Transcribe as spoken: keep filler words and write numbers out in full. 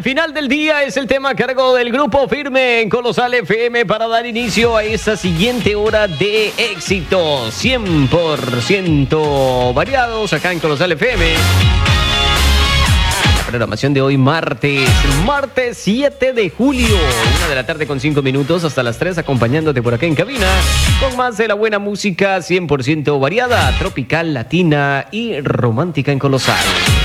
Al final del día es el tema a cargo del Grupo Firme en Colosal F M para dar inicio a esta siguiente hora de éxitos cien por ciento variados acá en Colosal F M. La programación de hoy martes, martes siete de julio, una de la tarde con cinco minutos hasta las tres, acompañándote por acá en cabina con más de la buena música cien por ciento variada, tropical, latina y romántica en Colosal.